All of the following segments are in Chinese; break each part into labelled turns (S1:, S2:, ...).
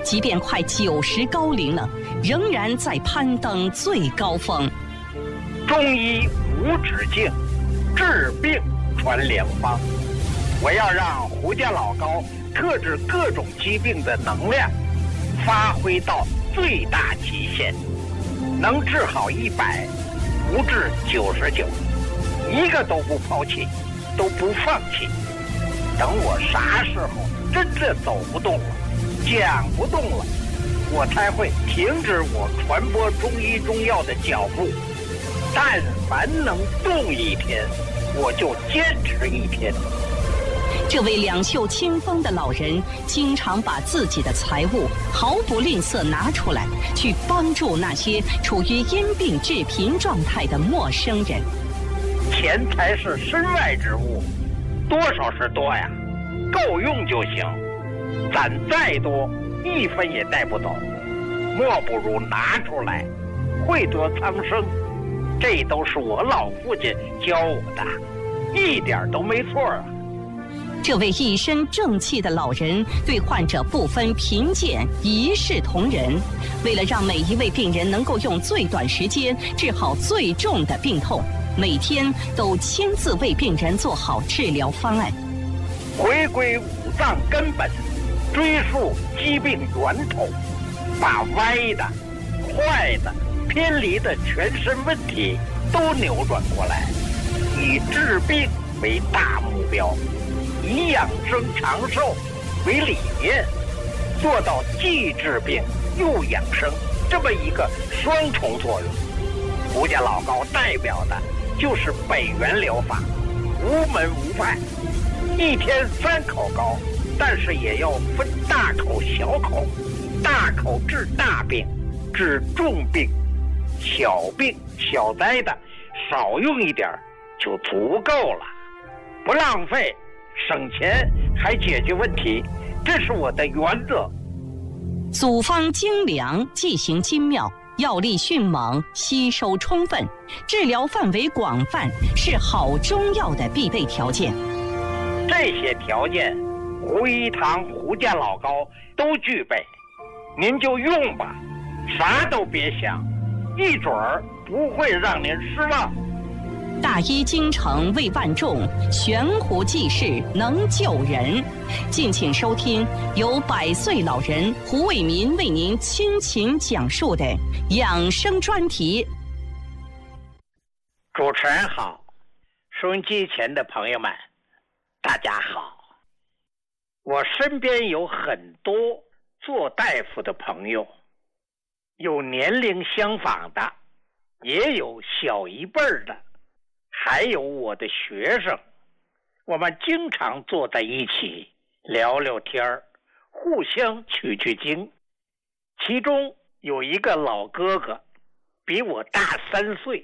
S1: 即便快90高龄了，仍然在攀登最高峰。
S2: 中医无止境，治病传良方。我要让胡家老高克制各种疾病的能量发挥到最大极限，能治好100，不治99，一个都不抛弃，都不放弃。等我啥时候真正走不动了，讲不动了，我才会停止我传播中医中药的脚步。但凡能动一天，我就坚持1天。
S1: 这位两袖清风的老人，经常把自己的财物毫不吝啬拿出来，去帮助那些处于因病致贫状态的陌生人。
S2: 钱财是身外之物，多少是多呀，够用就行。攒再多，1分也带不走，莫不如拿出来，惠泽苍生。这都是我老父亲教我的，一点都没错啊。
S1: 这位一身正气的老人对患者不分贫贱，一视同仁。为了让每一位病人能够用最短时间治好最重的病痛，每天都亲自为病人做好治疗方案。
S2: 回归五脏根本，追溯疾病源头，把歪的、坏的、偏离的全身问题都扭转过来，以治病为大目标，以养生长寿为理念，做到既治病又养生这么一个双重作用。胡家老高代表的就是北元疗法，无门无派，1天3口膏，但是也要分大口小口，大口治大病，治重病，小病小灾的少用一点就足够了，不浪费，省钱还解决问题，这是我的原则。
S1: 组方精良，剂型精妙，药力迅猛，吸收充分，治疗范围广泛，是好中药的必备条件。
S2: 这些条件，胡一堂胡家老高都具备，您就用吧，啥都别想，一准儿不会让您失望。
S1: 大医精诚为万众，悬壶济世能救人。敬请收听由100岁老人胡伟民为您倾情讲述的养生专题。
S2: 主持人好，收音机前的朋友们大家好。我身边有很多做大夫的朋友，有年龄相仿的，也有小一辈的，还有我的学生。我们经常坐在一起聊聊天，互相取经。其中有一个老哥哥比我大3岁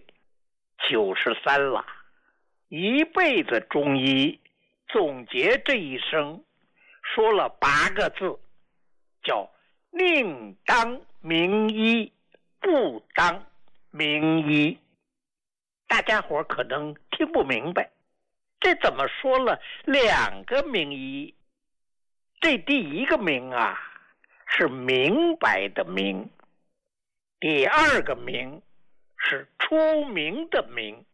S2: ，93了，一辈子中医，总结这一生说了8个字，叫宁当名医，不当名医。大家伙可能听不明白，这怎么说了2个名医？这第一个名啊，是明白的明，第2个名是出名的名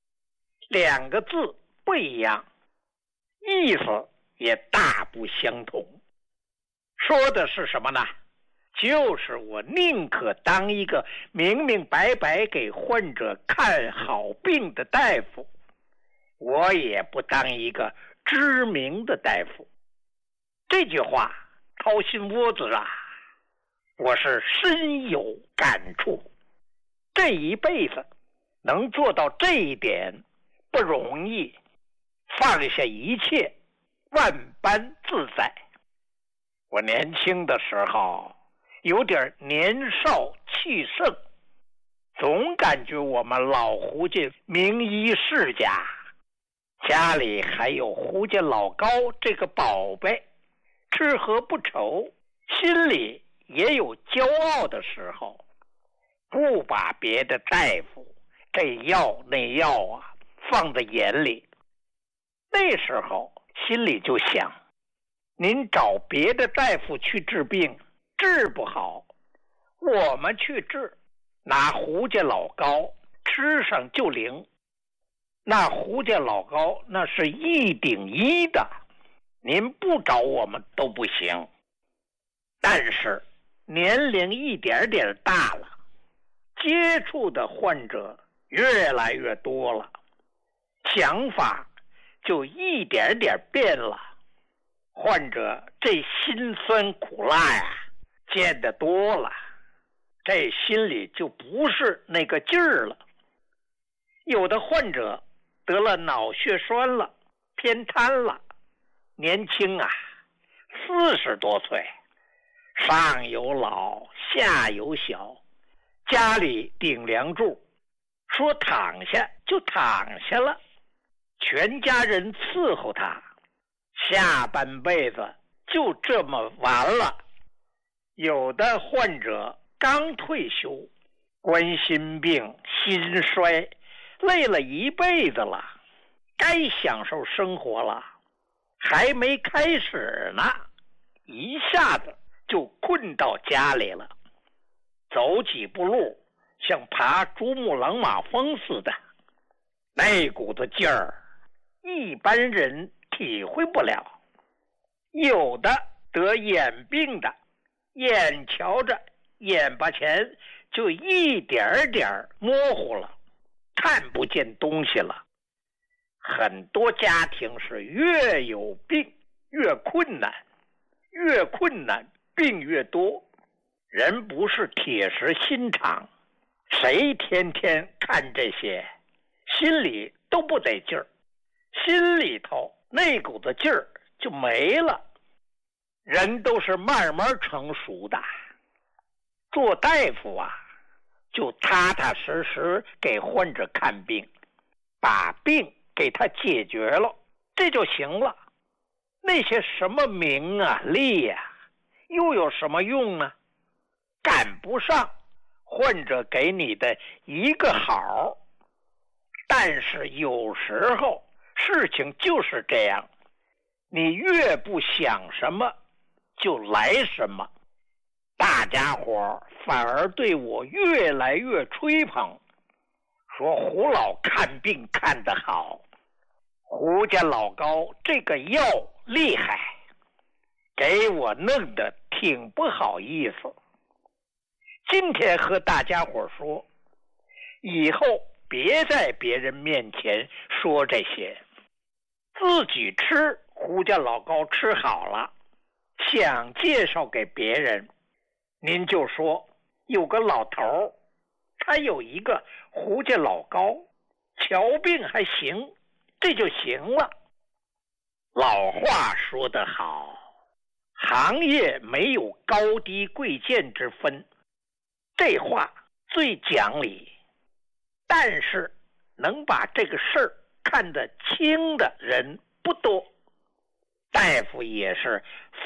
S2: ，2个字不一样，意思也大不相同。说的是什么呢？就是我宁可当一个明明白白给患者看好病的大夫，我也不当一个知名的大夫。这句话掏心窝子啊，我是深有感触。这一辈子能做到这一点不容易，放下一切，万般自在。我年轻的时候有点年少气盛，总感觉我们老胡家名医世家，家里还有胡家老高这个宝贝，吃喝不愁，心里也有骄傲的时候，不把别的大夫这药那药啊放在眼里。那时候心里就想，您找别的大夫去治病， 治不好，我们去治，拿胡家老膏吃上就灵。那胡家老膏那是1顶1的，您不找我们都不行。但是年龄一点点大了，接触的患者越来越多了，想法就一点点变了。患者这辛酸苦辣呀，见得多了，这心里就不是那个劲儿了。有的患者得了脑血栓了，偏瘫了，年轻啊，40多岁，上有老下有小，家里顶梁柱，说躺下就躺下了，全家人伺候他，下半辈子就这么完了。有的患者刚退休，冠心病、心衰，累了一辈子了，该享受生活了，还没开始呢，一下子就困到家里了，走几步路像爬珠穆朗玛峰似的，那股子劲儿一般人体会不了。有的得眼病的，眼瞧着眼巴前就一点点模糊了，看不见东西了。很多家庭是越有病越困难，越困难病越多。人不是铁石心肠，谁天天看这些，心里都不得劲儿，心里头那股子劲儿就没了。人都是慢慢成熟的，做大夫啊，就踏踏实实给患者看病，把病给他解决了，这就行了。那些什么名啊利呀，又有什么用呢？赶不上患者给你的一个好。但是有时候事情就是这样，你越不想什么就来什么，大家伙反而对我越来越吹捧，说胡老看病看得好，胡家老高这个药厉害，给我弄得挺不好意思。今天和大家伙说，以后别在别人面前说这些，自己吃胡家老高吃好了，想介绍给别人，您就说有个老头，他有一个胡家老高，瞧病还行，这就行了。老话说得好，行业没有高低贵贱之分，这话最讲理。但是能把这个事儿看得清的人不多。大夫也是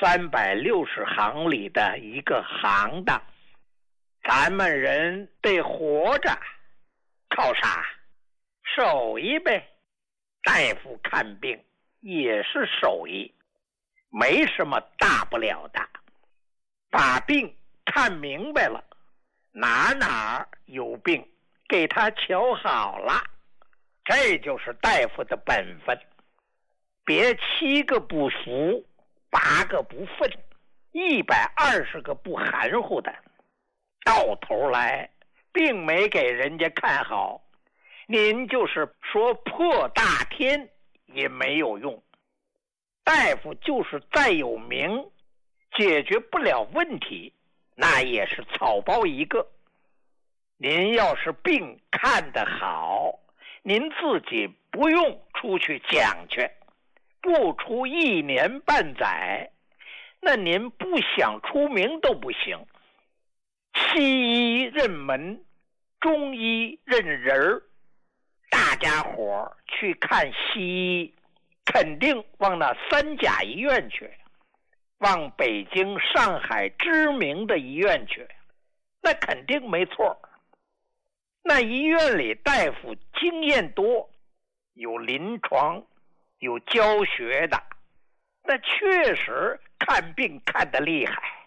S2: 360行里的一个行当，咱们人得活着，靠啥？手艺呗。大夫看病也是手艺，没什么大不了的。把病看明白了，哪有病，给他瞧好了，这就是大夫的本分。别7个不服，8个不忿，120个不含糊的，到头来并没给人家看好，您就是说破大天也没有用。大夫就是再有名，解决不了问题，那也是草包一个。您要是病看得好，您自己不用出去讲去，不出1年半载，那您不想出名都不行。西医认门，中医认人，大家伙去看西医，肯定往那3甲医院去，往北京、上海知名的医院去，那肯定没错。那医院里大夫经验多，有临床，有教学的，那确实看病看得厉害。